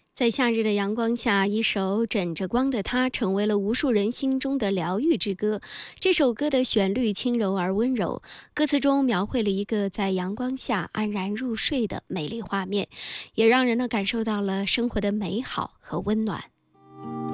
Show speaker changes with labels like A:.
A: 在夏日的阳光下，一首枕着光的他成为了无数人心中的疗愈之歌。这首歌的旋律轻柔而温柔，歌词中描绘了一个在阳光下安然入睡的美丽画面，也让人感受到了生活的美好和温暖。